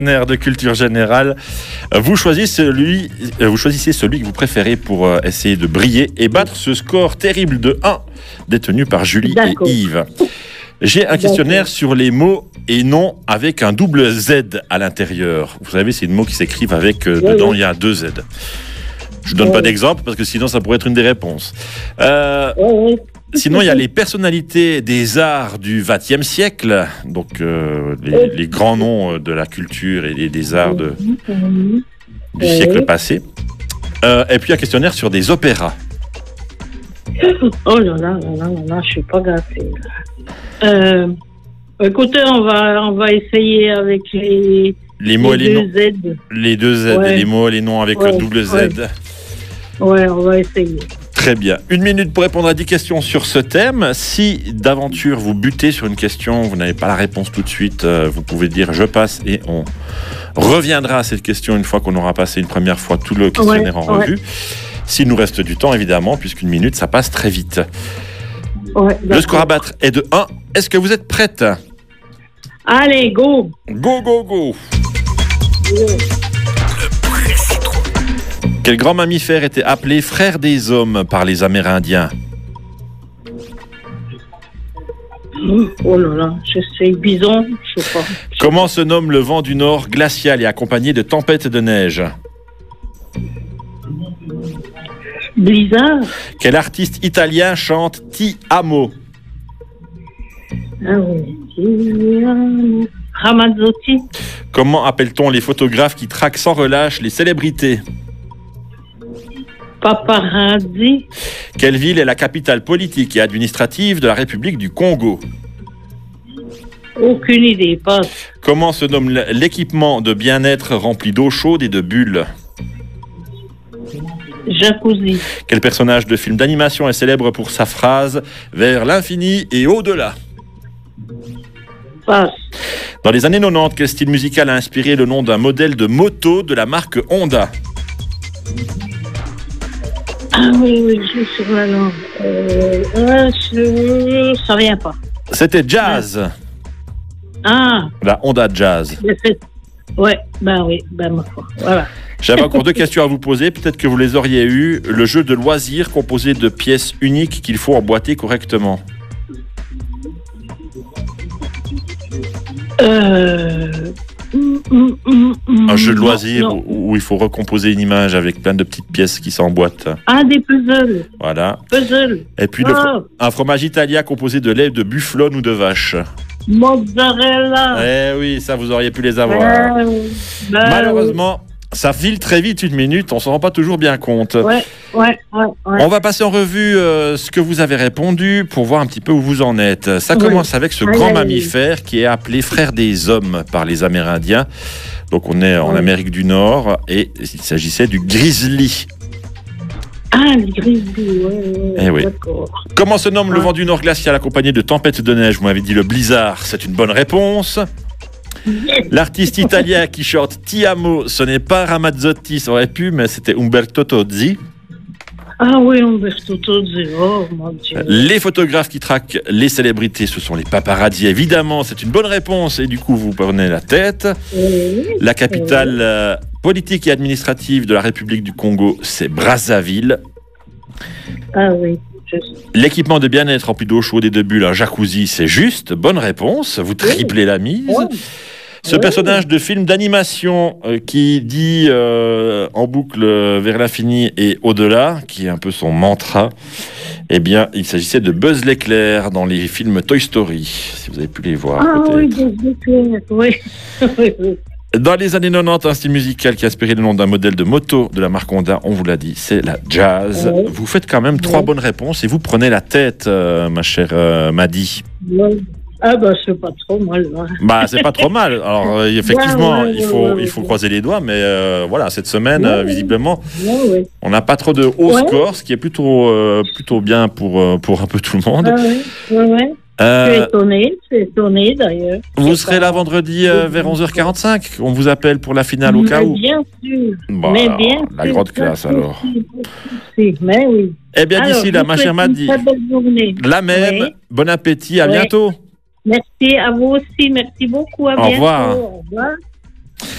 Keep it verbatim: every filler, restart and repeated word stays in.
De culture générale, vous choisissez celui, vous choisissez celui que vous préférez pour essayer de briller et battre ce score terrible de un détenu par Julie D'accord. et Yves. J'ai un questionnaire D'accord. sur les mots et noms avec un double Z à l'intérieur. Vous savez, c'est des mots qui s'écrivent avec euh, oui, dedans, oui. il y a deux Z. Je ne donne oui. pas d'exemple parce que sinon ça pourrait être une des réponses. Euh, oui, oui. Sinon, il y a les personnalités des arts du vingtième siècle, donc euh, les, les grands noms de la culture et des arts de, du siècle passé. Euh, et puis un questionnaire sur des opéras. Oh là là, là là, là, là je suis pas gâtée. Euh, écoutez, on va, on va essayer avec les, les mots les et les deux noms. Z. Les deux Z, ouais. les mots et les noms avec ouais, le double Z. Ouais. ouais, on va essayer. Très bien. Une minute pour répondre à dix questions sur ce thème. Si d'aventure vous butez sur une question, vous n'avez pas la réponse tout de suite, euh, vous pouvez dire je passe et on reviendra à cette question une fois qu'on aura passé une première fois tout le questionnaire ouais, en revue. Ouais. S'il nous reste du temps, évidemment, puisqu'une minute, ça passe très vite. Ouais, le score à battre est de un. Est-ce que vous êtes prête ? Allez, go ! Go, go, go ! Yeah. Quel grand mammifère était appelé frère des hommes par les Amérindiens ? Oh là là, je sais, bison, je sais pas. Comment se nomme le vent du nord glacial et accompagné de tempêtes de neige ? Blizzard. Quel artiste italien chante Ti amo ? Ah oui, Ramazzotti. Comment appelle-t-on les photographes qui traquent sans relâche les célébrités ? Paparazzi. Quelle ville est la capitale politique et administrative de la République du Congo ? Aucune idée, pas. Comment se nomme l'équipement de bien-être rempli d'eau chaude et de bulles ? Jacuzzi. Quel personnage de film d'animation est célèbre pour sa phrase « Vers l'infini et au-delà » ? Passe. Dans les années quatre-vingt-dix, quel style musical a inspiré le nom d'un modèle de moto de la marque Honda ? Ah oui, oui, je suis sur la langue. Euh, euh, je... Ça vient pas. C'était jazz. Ah. La Honda Jazz. Ouais, ben oui, ben ma foi. Voilà. J'avais encore deux questions à vous poser. Peut-être que vous les auriez eues. Le jeu de loisirs composé de pièces uniques qu'il faut emboîter correctement. Euh... Un jeu de loisirs où, où il faut recomposer une image avec plein de petites pièces qui s'emboîtent. Ah, des puzzles. Voilà. Puzzles. Et puis oh. le, un fromage italien composé de lait de bufflone ou de vache. Mozzarella. Eh oui, ça vous auriez pu les avoir. Ben, ben, Malheureusement, ça file très vite une minute, on s'en rend pas toujours bien compte. Ouais, ouais, ouais, ouais. On va passer en revue euh, ce que vous avez répondu pour voir un petit peu où vous en êtes. Ça oui. commence avec ce allez, grand allez. mammifère qui est appelé frère des hommes par les Amérindiens. Donc on est en ouais. Amérique du Nord et il s'agissait du grizzly. Ah, le grizzly, ouais, ouais, eh oui. d'accord. Comment se nomme ah. le vent du Nord glacial accompagné de tempêtes de neige ? Vous m'avez dit le blizzard, c'est une bonne réponse. Yes. L'artiste italien qui chante Ti amo, ce n'est pas Ramazzotti, ça aurait pu, mais c'était Umberto Tozzi. Ah oui, Umberto Tozzi, oh mon Dieu. Les photographes qui traquent les célébrités, ce sont les paparazzi, évidemment, c'est une bonne réponse, et du coup, vous prenez la tête. Oui. La capitale euh, politique et administrative de la République du Congo, c'est Brazzaville. Ah oui. L'équipement de bien-être rempli d'eau chaude et de bulles, un jacuzzi, c'est juste. Bonne réponse. Vous triplez oui. la mise. Oui. Ce oui. personnage de film d'animation euh, qui dit euh, en boucle euh, vers l'infini et au-delà, qui est un peu son mantra, eh bien, il s'agissait de Buzz l'éclair dans les films Toy Story, si vous avez pu les voir. Ah peut-être. oui, Buzz l'éclair, oui. Dans les années quatre-vingt-dix, un style musical qui a inspiré le nom d'un modèle de moto de la marque Honda, on vous l'a dit, c'est la jazz. Oui. Vous faites quand même oui. trois bonnes réponses et vous prenez la tête, euh, ma chère euh, Maddy. Oui. Ah bah c'est pas trop mal. Hein. Bah c'est pas trop mal. Alors euh, effectivement, ouais, ouais, il faut ouais, ouais, il faut ouais. croiser les doigts, mais euh, voilà, cette semaine ouais, euh, visiblement, ouais, ouais. on n'a pas trop de hauts ouais. scores, ce qui est plutôt euh, plutôt bien pour euh, pour un peu tout le monde. Ah ouais, ouais, ouais. Euh, je suis étonné, je suis étonné d'ailleurs. Vous serez là vendredi euh, vers onze heures quarante-cinq. On vous appelle pour la finale au mais cas où. Bien sûr. Bah, mais bien la sûr, grande classe alors. Si, mais oui. Eh bien d'ici là, ma chère Maddy. La même. Oui. Bon appétit. À oui. bientôt. Merci à vous aussi. Merci beaucoup. À au bientôt. revoir. Au revoir.